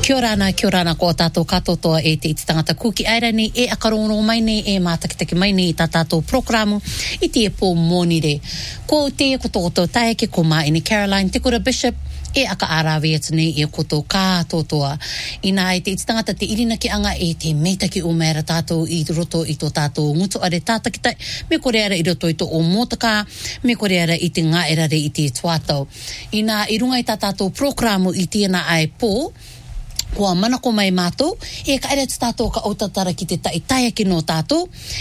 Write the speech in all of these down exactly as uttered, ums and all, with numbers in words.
Kia ora ana, kia ora ana ko tātou katotoa e te iti tangata kuki airani e akarongo mai nei e mātakitaki mai nei tā tātou programu i te e pō mōnire. Ko te e koto koto taeke ko mā ene Caroline te kura Bishop e aka arawe atu nei e koto katotoa. Ina e te iti tangata te irina ki anga e te meitaki o mera tātou i roto i tō tātou ngutu are tātakitai me kore ara i roto i tō o mōtaka me kore ara i te ngā erare i te tuatau. Ina i runga i tā tātou programu i tēnā ai pō kua manako mai mātou, e ka ere tātou ka autatara ki te tai taeke no tātou,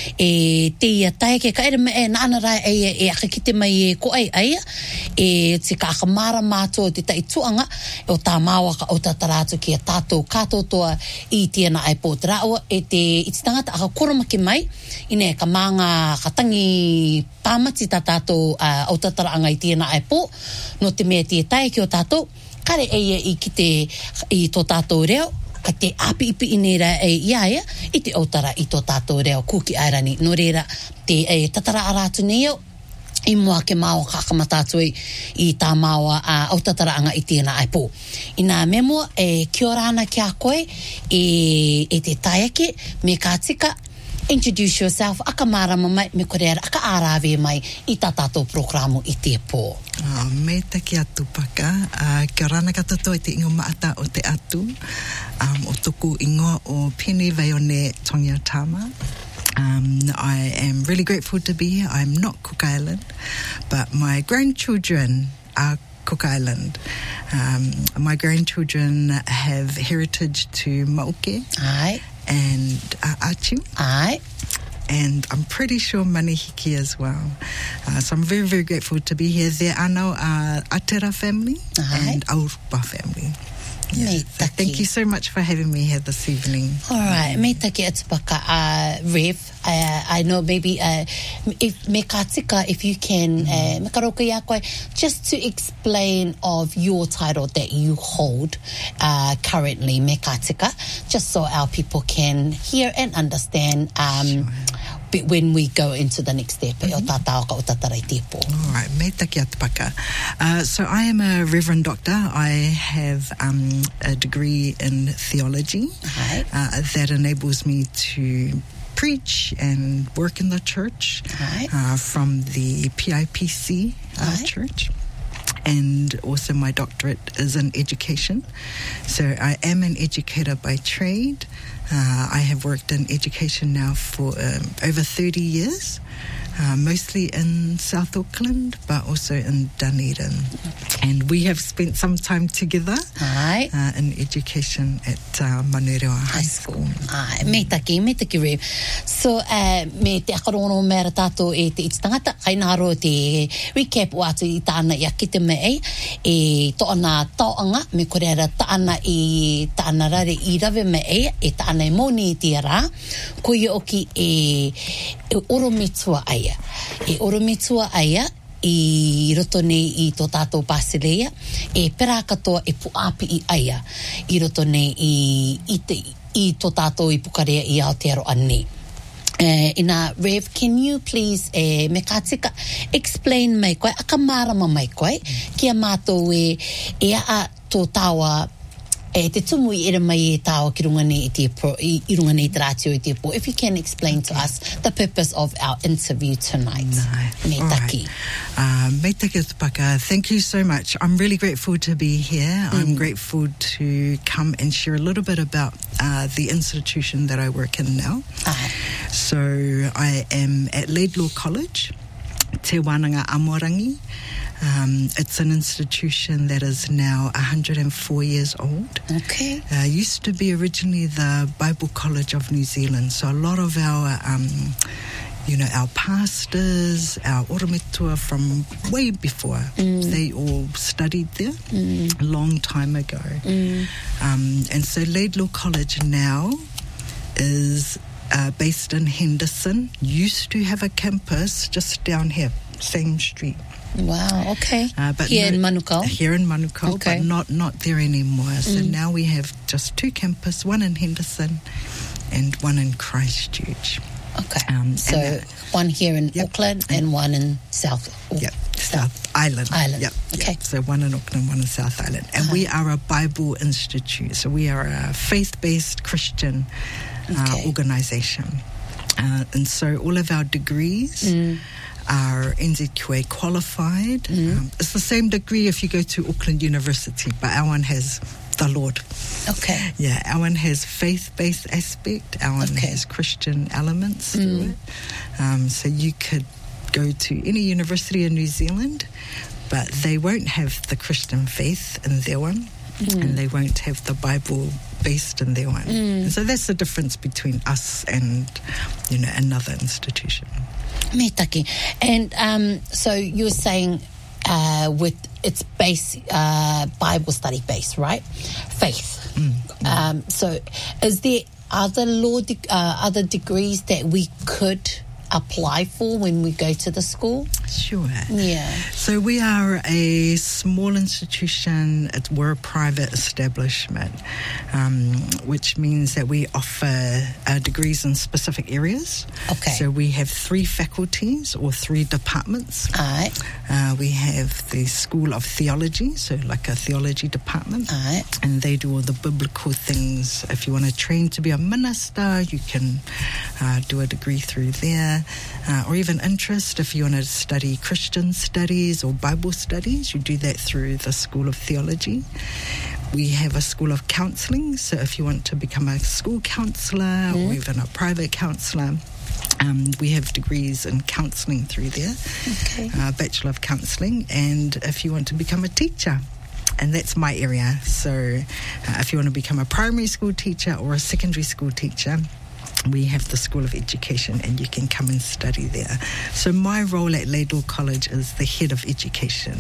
e te ia taeke, ka ere me e nāna rai eia e aka ki te mai e ko ai eia, e te ka akamara mātou te tai tuanga, e o tā māua ka autatara atu ki a tātou katotoa i tēnā ai pō te raua, e te iti tangata aka koromaki mai, ine ka mānga ka tangi pāmati tā tātou uh, autatara anga i tēnā ai pō, no te mea te taeke o tātou, kare eia i ki te i tō tātou reo, ka te api ipi inera e iaia, i te autara i tō tātou reo kuki airani. No reira, te e, tatara aratu nei au, i mua ke māua kakamatātu i, i tā māua a uh, autatara anga i tēnā ai pō. I nā memua, e kia ora ana kia koe, e, e te taiake, me kā tika, introduce yourself, aka mārama mai, me kore ara, aka ārawe mai, i tā tātou programu i te pō. Oh, me taki atu paka, uh, kia rana katoto i te ingo maata o te atu, um, o toku ingo o Pene Vaione Tongiatama. Um, I am really grateful to be here. I'm not Cook Island, but my grandchildren are Cook Island. Um, my grandchildren have heritage to Mauke. Aye. And uh, Achu. Aye. And I'm pretty sure Manihiki as well. Uh, so I'm very, very grateful to be here. There are now uh, Atera family Aye. And Aurupa family. Yeah. So thank you so much for having me here this evening. All right. Me taki atupaka, uh, Rev. Uh, I know maybe uh, if me ka tika, if you can, mm. uh, me ka roka ia koe, just to explain of your title that you hold uh, currently, me ka tika, just so our people can hear and understand um, sure. when we go into the next step. Mm-hmm. All right, me taki atupaka. Uh, so I am a Reverend Doctor. I have um, a degree in theology uh, that enables me to preach and work in the church uh, from the P I P C uh, church. And also my doctorate is in education. So I am an educator by trade. Uh, I have worked in education now for um, over thirty years, uh, mostly in South Auckland, but also in Dunedin. And we have spent some time together uh, in education at uh, Manurewa High School. Ai, me taki, me taki Rev. So, uh, me te akarono mera tātou e te iti tangata, kai nāro te recap o atu i tāna i a kite me ei, e toana taoanga, me kore ara tāna i tāna rare i rawe me ei, e tāna i moni i tia rā, ko i oki e, e oromitua aia. E oromitua aia, i roto nei i tō tātou Basileia, e pera katoa e puapi i aia, i roto nei i, i, te, i tō tātou i pukarea i Aotearoa nei. Uh, ina, Rev, can you please, eh, me ka tika, explain mai koe, aka marama mai koe, kia mātou e, e a tō tāua, e te tumu i ere mai e tāua ki runga nei i te pro, i, i runga nei te rātio i te po. If you can explain okay. to us the purpose of our interview tonight. No. Me taki. Right. Uh, me taki tupaka. Thank you so much. I'm really grateful to be here. Mm. I'm grateful to come and share a little bit about uh, the institution that I work in now. Ah. So I am at Laidlaw College, Te Wānanga Amorangi. Um, it's an institution that is now one hundred four years old. Okay. Uh, used to be originally the Bible College of New Zealand. So a lot of our, um, you know, our pastors, our oromitua from way before, mm. they all studied there mm. a long time ago. Mm. Um, and so Laidlaw College now is uh, based in Henderson. Used to have a campus just down here, same street. Wow, okay. Uh, but here no, in Manukau? Here in Manukau, okay. but not, not there anymore. So mm. now we have just two campuses, one in Henderson and one in Christchurch. Okay. Um, so uh, one here in yep. Auckland and one in South. Yep. South Island. Island. Yep. Okay. Yep. So one in Auckland, one in South Island. And uh-huh. we are a Bible institute. So we are a faith-based Christian uh, okay. organisation. Uh, and so all of our degrees mm. are N Z Q A qualified. Mm. Um, it's the same degree if you go to Auckland University, but our one has the Lord. Okay. Yeah, our one has faith-based aspect. Our one okay. has Christian elements mm. through it. Um, so you could go to any university in New Zealand, but they won't have the Christian faith in their one, mm. and they won't have the Bible based in their one. Mm. And so that's the difference between us and, you know, another institution. Me taki. And um, so you were saying uh, with its base, uh, Bible study base, right? Faith. Mm. Um, so is there other law, de- uh, other degrees that we could apply for when we go to the school? Sure. Yeah. So we are a small institution. It's, we're a private establishment, um, which means that we offer uh, degrees in specific areas. Okay. So we have three faculties or three departments. All right. Uh, we have the School of Theology, so like a theology department. All right. And they do all the biblical things. If you want to train to be a minister, you can uh, do a degree through there. Uh, or even interest, if you want to study Christian studies or Bible studies, you do that through the School of Theology. We have a School of Counselling, so if you want to become a school counsellor mm. or even a private counsellor, um, we have degrees in counselling through there, okay. uh, Bachelor of Counselling. And if you want to become a teacher, and that's my area, so uh, if you want to become a primary school teacher or a secondary school teacher, we have the School of Education, and you can come and study there. So my role at Laidlaw College is the head of education.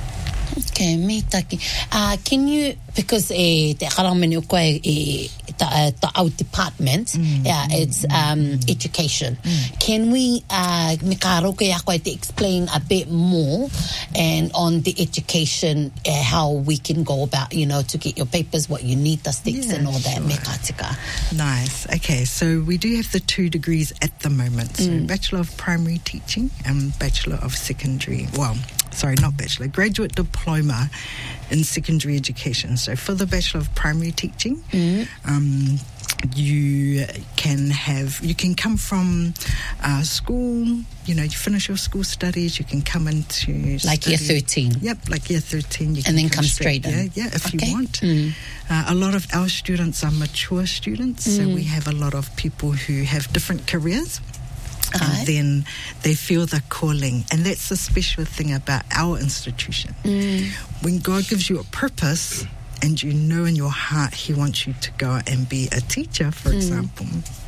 Okay, me taki. Uh, can you, because eh, te haramene o koe eh, ta, ta our department, mm, yeah, mm, it's um, mm, education. Mm. Can we, uh, me ka roke ya koe to explain a bit more and on the education, uh, how we can go about, you know, to get your papers, what you need, the sticks yeah, and all that. Sure. Me ka tika. Nice. Okay, so we do have the two degrees at the moment. So mm. Bachelor of Primary Teaching and Bachelor of Secondary, well, sorry, not bachelor, graduate diploma in secondary education. So for the Bachelor of Primary Teaching, mm. um, you can have, you can come from uh, school, you know, you finish your school studies, you can come into like study, year thirteen. Yep, like year thirteen. You and can then come, come straight, straight in. Yeah, yeah, if okay. you want. Mm. Uh, a lot of our students are mature students, mm. so we have a lot of people who have different careers. And right. then they feel the calling. And that's the special thing about our institution. Mm. When God gives you a purpose and you know in your heart He wants you to go and be a teacher, for mm. example,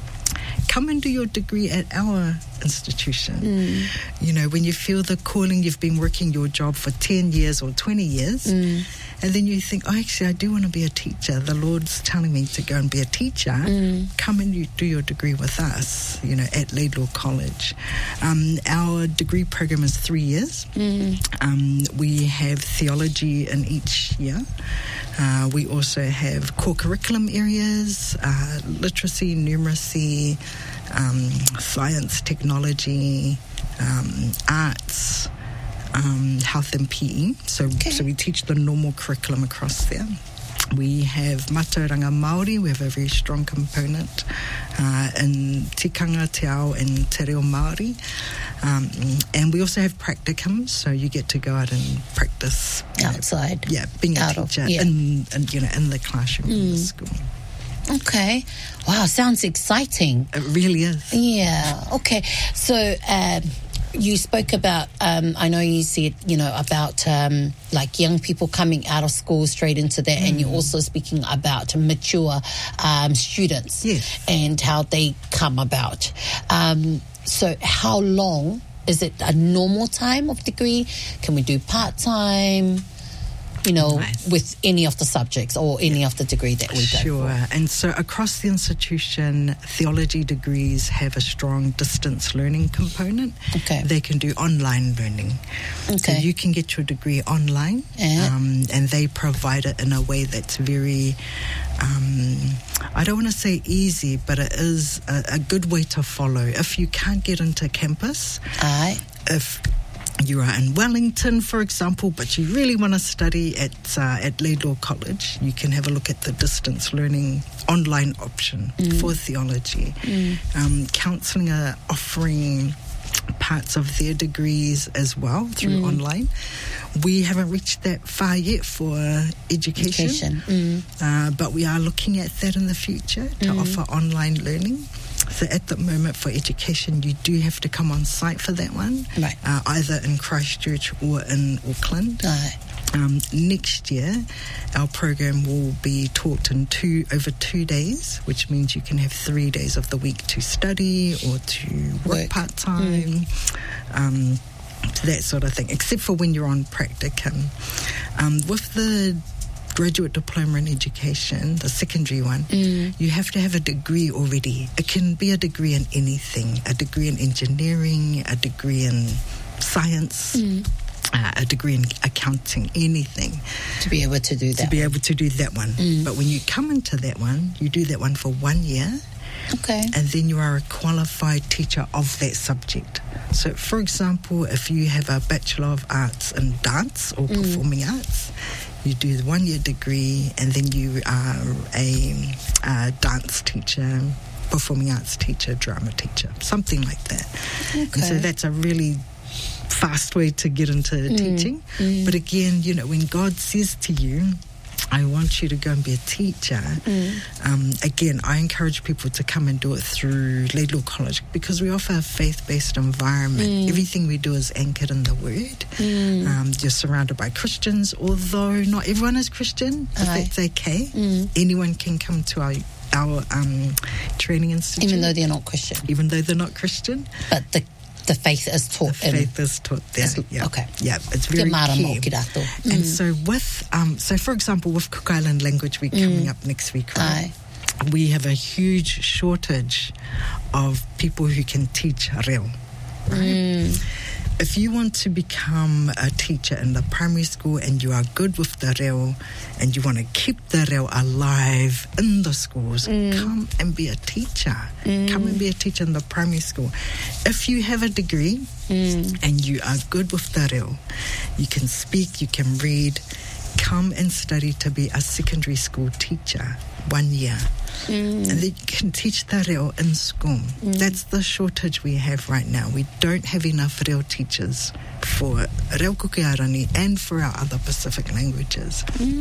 come and do your degree at our institution. Mm. You know, when you feel the calling, you've been working your job for ten years or twenty years, mm. and then you think, oh, actually, I do want to be a teacher. The Lord's telling me to go and be a teacher. Mm. Come and you do your degree with us, you know, at Laidlaw College. Um, our degree program is three years. Mm. Um, we have theology in each year. Uh, we also have core curriculum areas, uh, literacy, numeracy, um, science, technology, um, arts, um, health and P E. So, okay. so we teach the normal curriculum across there. We have Mātauranga Māori. We have a very strong component uh, in tikanga, te ao, and te reo Māori. Um, and we also have practicums, so you get to go out and practice outside. Know, yeah, being a out teacher of, yeah. in, in you know in the classroom mm. in the school. Okay. Wow, sounds exciting. It really is. Yeah. Okay. So. Um, You spoke about, um, I know you said, you know, about um, like young people coming out of school straight into that, mm. and you're also speaking about mature um, students yes. and how they come about. Um, so how long, is it a normal time of degree? Can we do part-time? You know, nice. With any of the subjects or any of the degree that we go Sure. for. And so across the institution, theology degrees have a strong distance learning component. Okay. They can do online learning. Okay. So you can get your degree online, yeah. um, and they provide it in a way that's very, um, I don't want to say easy, but it is a, a good way to follow. If you can't get into campus, Aye. if you are in Wellington, for example, but you really want to study at uh, at Laidlaw College, you can have a look at the distance learning online option mm. for theology. Mm. Um, counselling are offering parts of their degrees as well through mm. online. We haven't reached that far yet for education, education. Mm. Uh, but we are looking at that in the future to mm. offer online learning. So at the moment for education, you do have to come on site for that one, right. uh, either in Christchurch or in Auckland. Right. Um, next year, our program will be taught in two over two days, which means you can have three days of the week to study or to work, work. part-time, mm. um, that sort of thing, except for when you're on practicum. Um, with the graduate diploma in education, the secondary one, mm. you have to have a degree already. It can be a degree in anything, a degree in engineering, a degree in science, mm. uh, a degree in accounting, anything. To be able to do that. To be able to do that one. Mm. But when you come into that one, you do that one for one year. Okay. And then you are a qualified teacher of that subject. So, for example, if you have a Bachelor of Arts in Dance or mm. Performing Arts, you do the one-year degree, and then you are a, a dance teacher, performing arts teacher, drama teacher, something like that. Okay. And so that's a really fast way to get into mm. teaching. Mm. But again, you know, when God says to you, I want you to go and be a teacher. Mm. Um, again, I encourage people to come and do it through Laidlaw College because we offer a faith-based environment. Mm. Everything we do is anchored in the Word. Mm. Um, you're surrounded by Christians, although not everyone is Christian, but Aye. That's okay. Mm. Anyone can come to our our um, training institute. Even though they're not Christian. Even though they're not Christian. But the The faith is taught. The faith is taught there. Yeah. Okay. Yeah, it's very key. Mm. And so with, um, so for example, with Cook Island Language Week mm. coming up next week, right? Aye. We have a huge shortage of people who can teach reo. Right? Mm. If you want to become a teacher in the primary school and you are good with the reo and you want to keep the reo alive in the schools, mm. come and be a teacher. Mm. Come and be a teacher in the primary school. If you have a degree mm. and you are good with the reo, you can speak, you can read, come and study to be a secondary school teacher one year. Mm. And then you can teach the reo in school. Mm. That's the shortage we have right now. We don't have enough reo teachers for Reo Kukiarani and for our other Pacific languages.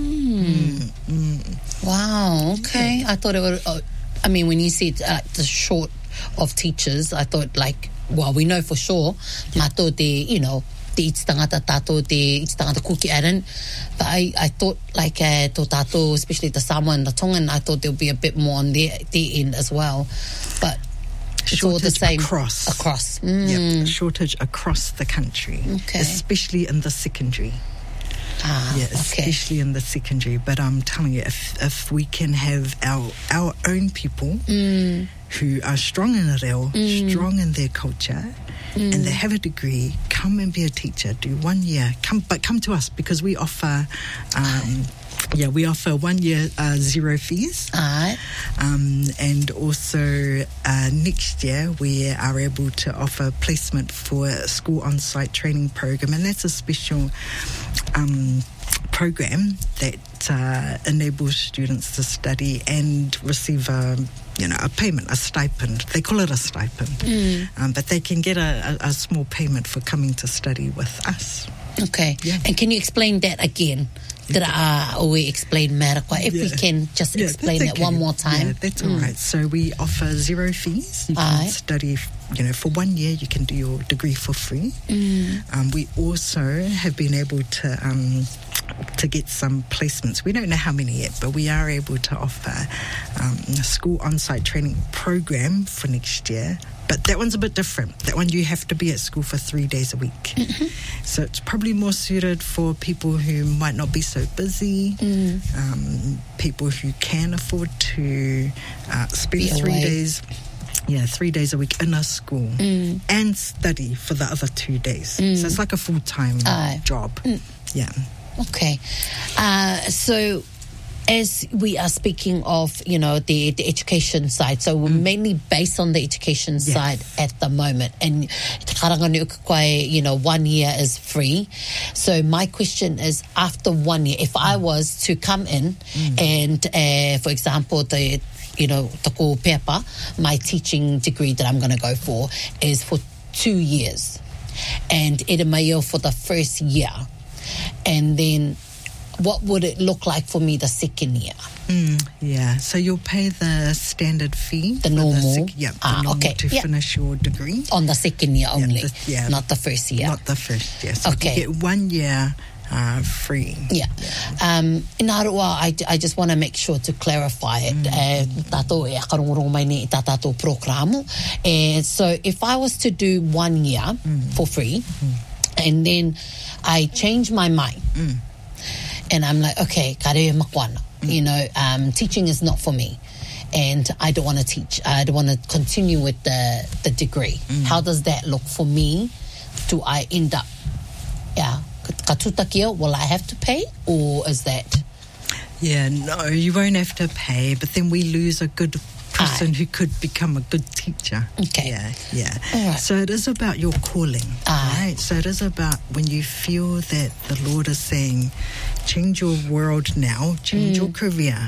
Mm. Mm. Mm. Wow, okay. Yeah. I thought it would, uh, I mean, when you said uh, the short of teachers, I thought like, well, we know for sure, yeah. Mato de, you know, te iti tangata tato, te iti tangata Kuki Island. But I, I thought like uh, to tato, especially the Samoa and the Tongan, I thought there'll be a bit more on their, their end as well. But it's shortage all the same. Across. Across. Mm. Yep, shortage across the country. Okay. Especially in the secondary. Ah, yeah, especially okay. in the secondary. But I'm telling you, if if we can have our our own people mm. who are strong in reo, mm. strong in their culture, mm. and they have a degree, come and be a teacher. Do one year. Come, but come to us because we offer. Um, Yeah, we offer one year uh, zero fees. Alright. Um, and also uh, next year we are able to offer placement for a school on-site training program, and that's a special um, program that uh, enables students to study and receive a, you know, a payment, a stipend. They call it a stipend. Mm. Um, but they can get a, a, a small payment for coming to study with us. Okay. Yeah. And can you explain that again? That I always explain Marakwā. If yeah. we can just yeah, explain that okay. one more time. Yeah, that's mm. all right. So we offer zero fees. You can Aye. study, you know, for one year you can do your degree for free. Mm. Um, we also have been able to um, to get some placements. We don't know how many yet, but we are able to offer um, a school on-site training program for next year. But that one's a bit different. That one you have to be at school for three days a week. Mm-hmm. So it's probably more suited for people who might not be so busy, mm. um, people who can afford to uh, spend be three away. days, yeah, three days a week in a school mm. and study for the other two days. Mm. So it's like a full-time Aye. job. Mm. Yeah. Okay. Uh, so as we are speaking of, you know, the, the education side, so we're mm. mainly based on the education yes. side at the moment. And you know, one year is free. So my question is, after one year, if mm. I was to come in mm. and, uh, for example, the you know, tako pepa, my teaching degree that I'm going to go for is for two years. And edemayo for the first year. And then what would it look like for me the second year? Mm, yeah, so you'll pay the standard fee. The normal? The sec- yeah, the ah, normal okay. to yeah. finish your degree. On the second year only? Yeah, the, yeah, not the first year? Not the first year. So okay. you get one year uh, free. Yeah. yeah. Um, in Aroa, I, I just want to make sure to clarify it. Tato e akarongoro mai ni tato programo. So if I was to do one year mm. for free, mm. and then I change my mind, mm. and I'm like, okay, kare makwana. Mm. You know, um, teaching is not for me, and I don't want to teach. I don't want to continue with the the degree. Mm. How does that look for me? Do I end up, yeah, katutakia? Will I have to pay, or is that? Yeah, no, you won't have to pay, but then we lose a good person Aye. who could become a good teacher. Okay. Yeah, yeah. All right. So it is about your calling, Aye. right? So it is about when you feel that the Lord is saying, change your world now, change mm. your career,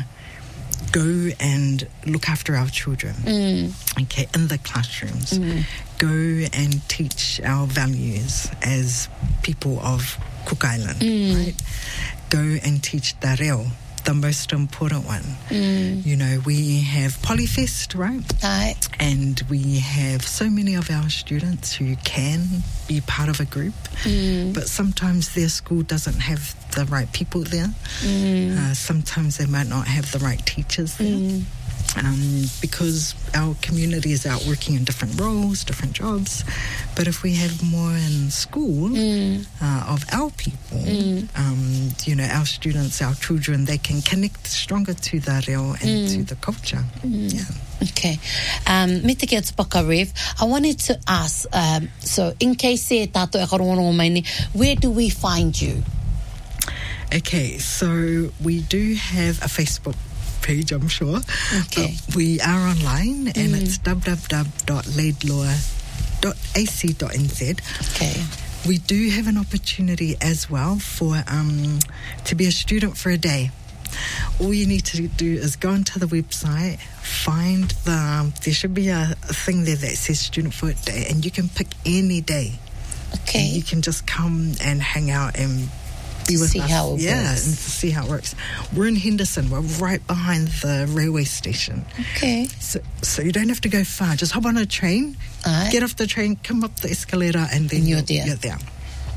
go and look after our children, mm. okay, in the classrooms. Mm. Go and teach our values as people of Cook Island, mm. right? Go and teach te reo, the most important one. Mm. You know, we have Polyfest, right? Aye. And we have so many of our students who can be part of a group, mm. but sometimes their school doesn't have the right people there. Mm. Uh, sometimes they might not have the right teachers there. Mm. Um, because our community is out working in different roles, different jobs. But if we have more in school mm. uh, of our people, mm. um, you know, our students, our children, they can connect stronger to the reo and mm. to the culture. Mm. Yeah. Okay. Um, me te kia tupaka Rev, I wanted to ask, um, so in case e tātou e karongo mai ni, where do we find you? Okay, so we do have a Facebook page, I'm sure. Okay. But we are online, and mm. it's w w w dot laidlaw dot a c dot n z. Okay. We do have an opportunity as well for um, to be a student for a day. All you need to do is go onto the website, find the, there should be a, a thing there that says student for a day, and you can pick any day. Okay. And you can just come and hang out and be with see us. how it yeah, works. and to see how it works. We're in Henderson. We're right behind the railway station. Okay. So, so you don't have to go far. Just hop on a train, Aye. get off the train, come up the escalator, and then and you're, you're, there. you're there.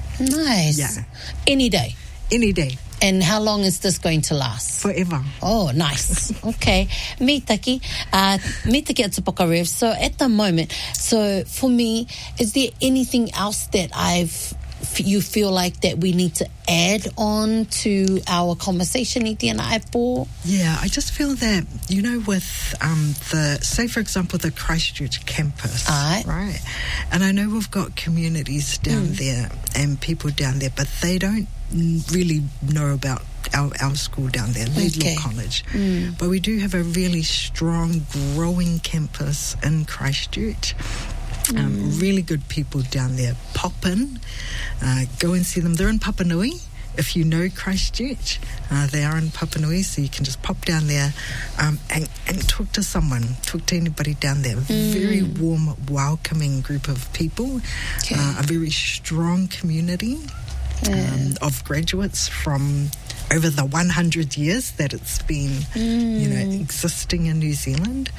Nice. Yeah. Any day. Any day. And how long is this going to last? Forever. Oh, nice. Okay. Me taki, uh, me taki at Tupaka Rev. So at the moment, so for me, is there anything else that I've you feel like that we need to add on to our conversation, Iti and I, for? Yeah, I just feel that, you know, with um, the, say, for example, the Christchurch campus, Aye. right? And I know we've got communities down mm. there and people down there, but they don't really know about our, our school down there, Laidlaw okay. College. Mm. But we do have a really strong, growing campus in Christchurch. Um, mm. Really good people down there. Pop in, uh, go and see them. They're in Papanui. If you know Christchurch, uh, they are in Papanui, so you can just pop down there um, and, and talk to someone, talk to anybody down there. Mm. Very warm, welcoming group of people, okay. uh, a very strong community yeah. um, of graduates from over the one hundred years that it's been, mm. you know, existing in New Zealand.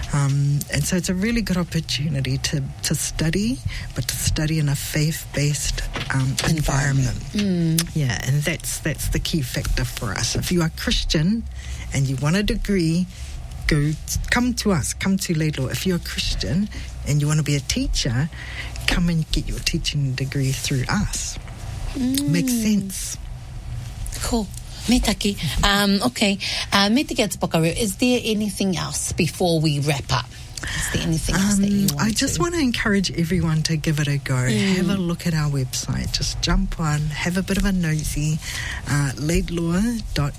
Um, and so it's a really good opportunity to, to study, but to study in a faith-based um, environment. environment. Mm. Yeah, and that's that's the key factor for us. If you are Christian and you want a degree, go come to us, come to Laidlaw. If you're a Christian and you want to be a teacher, come and get your teaching degree through us. Mm. Makes sense. Cool. Me taki. Um, okay. Uh, me taki at Tupaka. Is there anything else before we wrap up? Is there anything else um, that you want I just to? want to encourage everyone to give it a go. Mm. Have a look at our website. Just jump on, have a bit of a nosy. Uh, laidlaw dot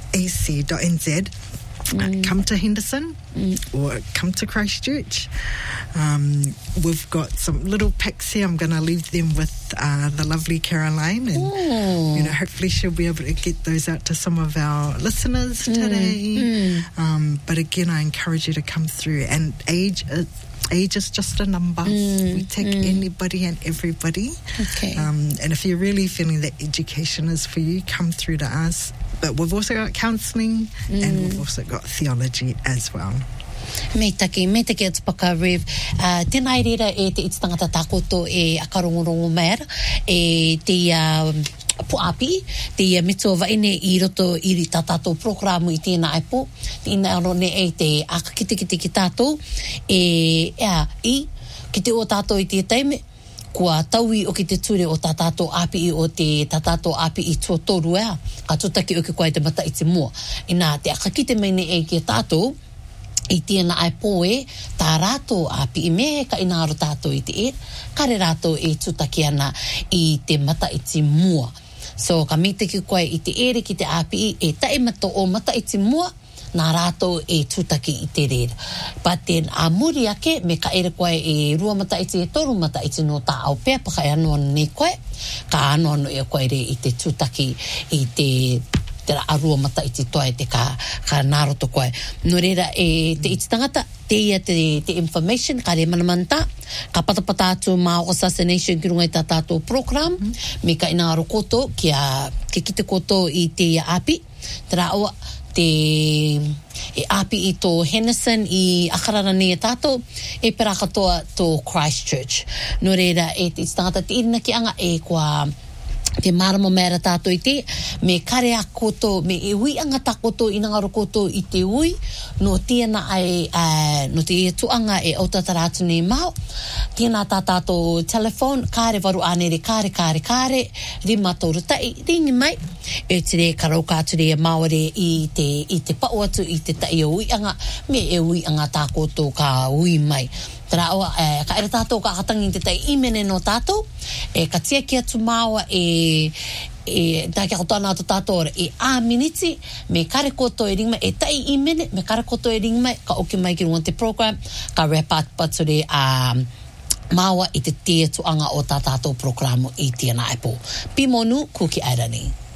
a c dot n z. Mm. Uh, come to Henderson mm. or come to Christchurch. Um, we've got some little pics here. I'm going to leave them with uh, the lovely Caroline, and Ooh. you know, hopefully she'll be able to get those out to some of our listeners mm. today. Mm. Um, but again, I encourage you to come through. And age is age is just a number. Mm. We take mm. anybody and everybody. Okay. Um, and if you're really feeling that education is for you, come through to us. But we've also got counselling mm. and we've also got theology as well. Me taki, me taki atu paka Rev. Uh, tēnā reira e te iti tangata tākoto e akarongorongo mera, e te uh, puapi, te uh, mito vaine i roto i ta tātou programu i tēnā aipo, tēnā rone e te akakitikiti ki tātou, e ea i, ki te o tātou i te taime, kua taui o ki te ture o tā tātou api i o te tā tātou api i tō toru ea, ka tūtaki o ki koe te mata i te mua. Ina te akakite meine e ki tātou, i tēnā ai poe, tā rātou api i me, ka inaro tātou i te e, kare rātou e tūtaki ana i te mata i te mua. So, ka mite ki koe i te ere ki te api i, e tae mato o mata i te mua, nā rātou e tūtaki i te rera. But then, a muri ake, me ka ere koe e rua mata i te e toru mata i te no tā au pēr, paka e anoa ne koe, ka anoa no e koe re i te tūtaki i te te arua mata i te toa te ka, ka nāroto koe. No reira e te iti tangata, te ia te, te information, ka re manamanta, ka patapata atu mā o assassination ki runga i tā tātou program, mm. me ka inaro koto, ki a, ki kite koto i te api, te rāua, te e api i tō Henderson i akararane e tātou, e pera katoa tō Christchurch. No reira e te iti tangata, te irina ki anga e kua te marama mera tātou i te, me kare a koto, me e ui anga tā koto i ngaro koto i te ui, no tēnā ai, uh, no te tuanga e autatara atu nei mau, tēnā tā tātou telefone, kāre waru ānere, kāre, kāre, kāre, rima tōru tai, ringi mai, e te re karauka atu re maore i te, i te pau atu i te tai o ui anga, me e ui anga tā koto ka ui mai. Tera oa, eh, ka ere tātou ka akatangi te tai imene no tātou, e ka tia ki atu māua e, e tā kia kotana atu tātou ora, e a miniti, me kare koto e ringmai, e tai imene, me kare koto e ringmai, ka oki mai ki runga te program, ka wrap up pature a um, māua i te tia tuanga o tā tātou programu i tia naipo. Pimonu, kuki airani.